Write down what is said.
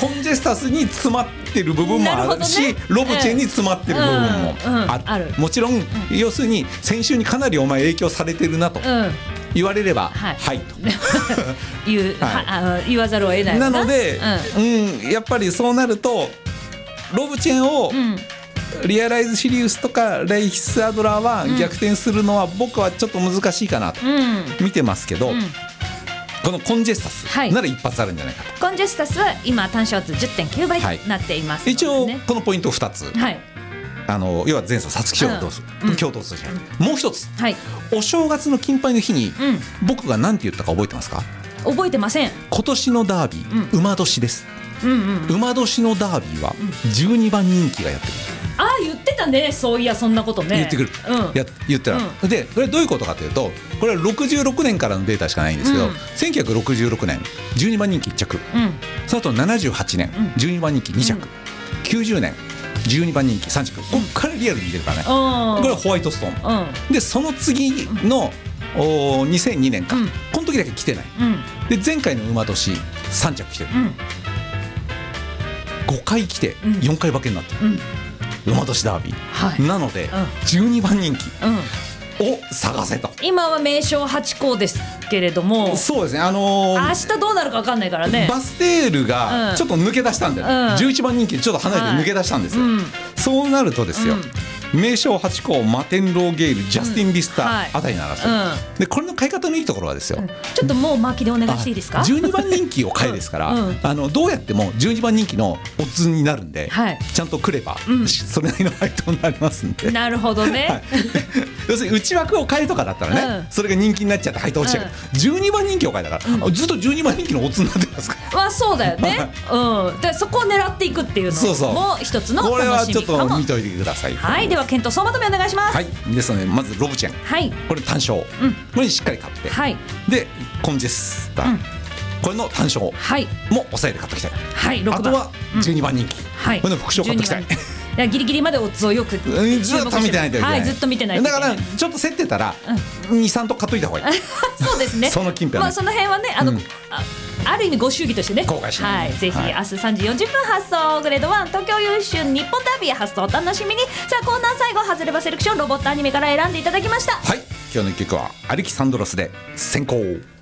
コンジェスタスに詰まってる部分もあるし、ロブチェンに詰まってる部分もある。もちろん、要するに先週にかなりお前影響されてるなと言われれば、はいと言わざるを得ないなので、やっぱりそうなるとロブチェンを、リアライズシリウスとかレイヒスアドラーは逆転するのは僕はちょっと難しいかなと見てますけど、このコンジェスタスなら一発あるんじゃないかと。 コンジェスタスは今単勝数 10.9 倍となっていますので、 一応このポイント2つ、要は前走皐月賞と共闘するじゃん。もう一つ、お正月の金杯の日に僕が何て言ったか覚えてますか？ 覚えてません。 今年のダービー、馬年です。馬年のダービーは12番人気がやってる。 言ってたね。そういやそんなことね言ってくる、言ってた、でこれどういうことかというと、これは66年からのデータしかないんですけど、1966年12番人気1着、その後78年12番人気2着、90年12番人気3着、ここからリアルに出るからね。これはホワイトストーン、でその次の2002年か、この時だけ来てない、で前回の馬年3着来てる、5回来て4回馬券になってる、馬年ダービー、なので、12番人気を探せと。 今は名称8校ですけれども、 そうですね、 明日どうなるか分かんないからね。 バステールがちょっと抜け出したんだよ、11番人気ちょっと離れて抜け出したんですよ、そうなるとですよ、名称8校マテンローゲイル、ジャスティン・ビスタあたりなら、でこれの買い方のいいところはですよ、 ちょっともう巻きでお願いしていいですか。 12番人気を買えですから、どうやっても12番人気のオッズになるんで、ちゃんと来れば、それなりの配当になりますんで。 なるほどね、 要するに内枠を買えとかだったらね、それが人気になっちゃって配当落ちちゃうけど、12番人気を買えだから、ずっと12番人気のオッズになってますから。 そうだよね、でそこを狙っていくっていうのも一つの楽しみかも。 これはちょっと見といてください。 では検討総まとめお願いします。 ですので、まずロブチェン、これ単勝、これにしっかり買って、でコンジェスタ、これの単勝も抑えて買っておきたい。あとは12番人気、これの副賞買っておきたい。 ギリギリまでオッズをよくずっと見てないといけない。 ずっと見てないといけない。 だからちょっと競ってたら2、3と買っといた方がいい。 そうですね。 その近辺はね、 その辺はね、ある意味ご祝儀としてね、ぜひ明日3時40分発送グレード1東京優秀日本ダービー発送お楽しみに。さあコーナー最後、ハズレバセレクションロボットアニメから選んでいただきました。 今日の一曲はアレキサンドロスで先行。